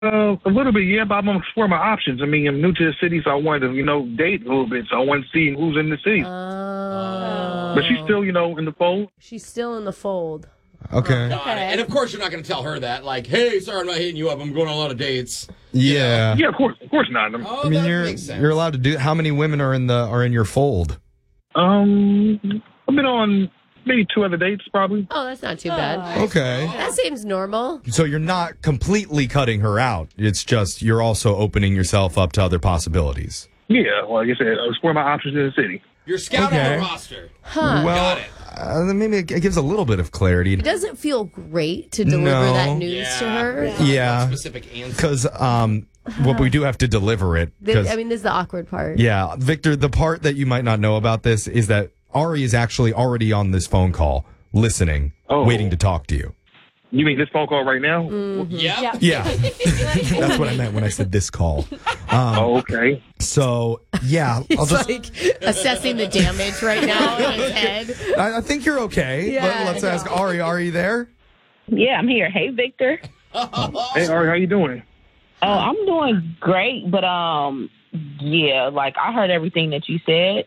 A little bit, yeah, but I'm exploring my options. I mean, I'm new to the city, so I wanted to, date a little bit. So I wanted to see who's in the city. But she's still, in the fold. She's still in the fold. Okay. Got it. And of course, you're not going to tell her that. Like, hey, sorry, I'm not hitting you up. I'm going on a lot of dates. Yeah. Yeah, of course not. Oh, I mean, that makes sense. you're allowed to do. How many women are in your fold? I've been on maybe 2 other dates, probably. Oh, that's not too bad. Okay. That seems normal. So you're not completely cutting her out. It's just you're also opening yourself up to other possibilities. Yeah, well, like I said, I'm exploring my options in the city. You're scouting Okay. the roster. Huh. Well, Got it. maybe it gives a little bit of clarity. It doesn't feel great to deliver No. that news to her. Yeah. Specific answer. Because what we do have to deliver it. This is the awkward part. Yeah, Victor, the part that you might not know about this is that Ari is actually already on this phone call, listening, waiting to talk to you. You mean this phone call right now? Mm-hmm. Yep. Yeah. That's what I meant when I said this call. Okay. So, yeah. I'll just, assessing the damage right now in his head. I think you're okay. Yeah, Let's ask Ari. Are you there? Yeah, I'm here. Hey, Victor. Hey, Ari, how you doing? Oh, I'm doing great, but yeah, like I heard everything that you said.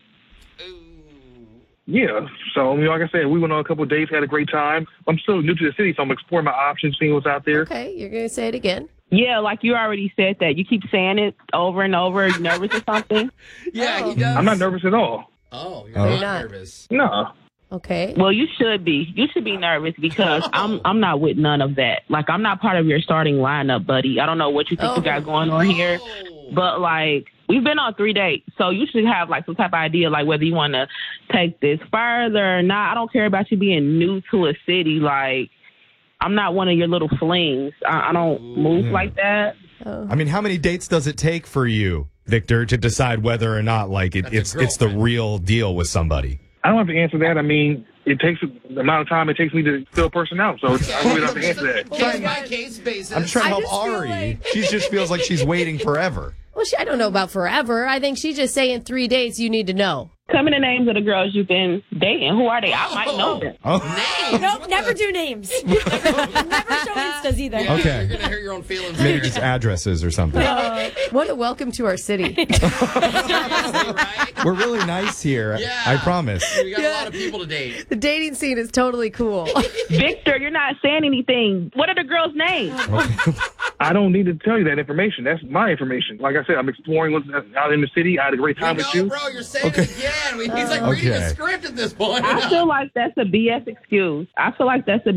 Yeah. So, like I said, we went on a couple of dates, had a great time. I'm still new to the city, so I'm exploring my options, seeing what's out there. Okay, you're going to say it again. Yeah, like you already said that. You keep saying it over and over. Are you nervous or something? Yeah, he does. I'm not nervous at all. Oh, you're You're not not. nervous. No. Okay. Well, you should be. You should be nervous because I'm not with none of that. Like I'm not part of your starting lineup, buddy. I don't know what you think you got going on here, but like we've been on 3 dates, so you should have like some type of idea, like whether you want to take this further or not. I don't care about you being new to a city. Like I'm not one of your little flings. I don't move like that. I mean, how many dates does it take for you, Victor, to decide whether or not like it's the real deal with somebody? I don't have to answer that. I mean, it takes the amount of time it takes me to fill a person out, so I really don't have to answer that. Case by case basis. I'm trying to help just feel Ari. like- She just feels like she's waiting forever. Well, I don't know about forever. I think she's just saying 3 dates you need to know. Tell me the names of the girls you've been dating. Who are they? I might know them. Names. Nope, never do names. Never show Instas either. Yeah, Okay. You're going to hurt your own feelings. Maybe here. just addresses or something. What a welcome to our city. Seriously, right? We're really nice here. Yeah. I promise. We got a lot of people to date. The dating scene is totally cool. Victor, you're not saying anything. What are the girls' names? I don't need to tell you that information. That's my information. Like I said, I'm exploring what's out in the city. I had a great time with you. Bro, you're saying it again. He's like reading a script at this point. I feel like that's a BS excuse. The more he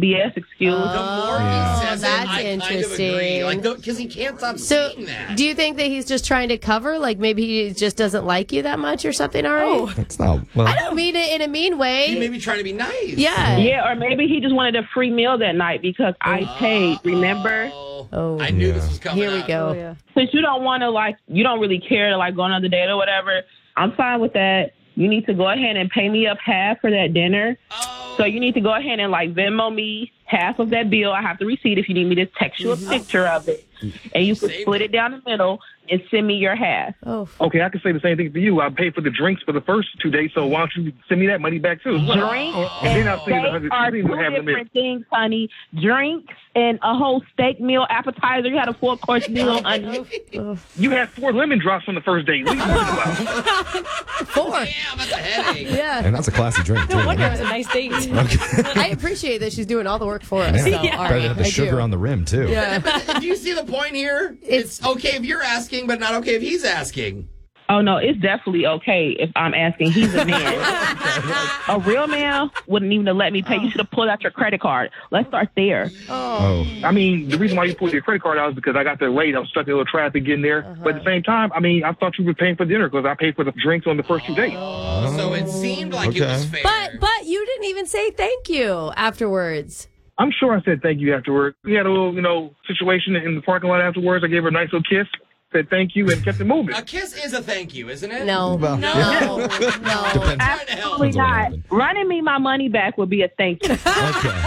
Yeah. says that's it, I interesting. kind of agree. Because he can't stop So, saying that. do you think that he's just trying to cover? Like maybe he just doesn't like you that much or something, Ari? That's not. Well, I don't mean it in a mean way. He may be trying to be nice. Yeah. Yeah, or maybe he just wanted a free meal that night because I paid, remember? Oh. I knew this was coming Here we up. go. Since you don't want to, you don't really care to, go on another date or whatever, I'm fine with that. You need to go ahead and pay me up half for that dinner. So you need to go ahead and, Venmo me half of that bill. I have the receipt if you need me to text you a picture of it. And you can split it down the middle and send me your half. Oh. Okay, I can say the same thing for you. I paid for the drinks for the first 2 days, so why don't you send me that money back too? Drinks And then and I'll see the steak are 100 two have the meal. different things, honey. Drinks and a whole steak meal appetizer. You had a 4-course meal, honey. You had 4 lemon drops on the first date. What are you talking about? 4. Damn, that's a headache. Yeah. and that's a classy drink, too. No wonder it was a nice date. I appreciate that she's doing all the work for us. So, Yeah. all Better right, have the I sugar do. on the rim, too. Yeah. Do you see the point here? It's okay if you're asking, but not okay if he's asking. Oh, no, it's definitely okay if I'm asking. He's a man. A real man wouldn't even let me pay. You should have pulled out your credit card. Let's start there. Oh. I mean, the reason why you pulled your credit card out is because I got there late. I was stuck in a little traffic getting there. But at the same time, I mean, I thought you were paying for dinner because I paid for the drinks on the first 2 dates. So it seemed like it was fair. But you didn't even say thank you afterwards. I'm sure I said thank you afterward. We had a little, situation in the parking lot afterwards. I gave her a nice little kiss, said thank you, and kept it moving. A kiss is a thank you, isn't it? No. Well, No. yeah. No. Depends. Absolutely Depends on what not. happened. Running me my money back would be a thank you. Okay.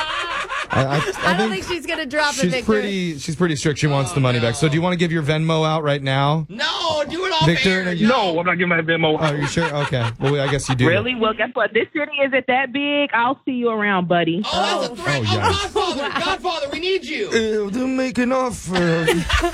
I don't think she's going to drop it, she's Victor. pretty strict. She wants the money back. So do you want to give your Venmo out right now? No, do it off Victor, air. No, I'm not giving my Venmo. Are you sure? Okay. Well, I guess you do. Really? Well, guess what? This city isn't that big. I'll see you around, buddy. Oh, that's a threat. Oh, yeah. Godfather, we need you. They're making off.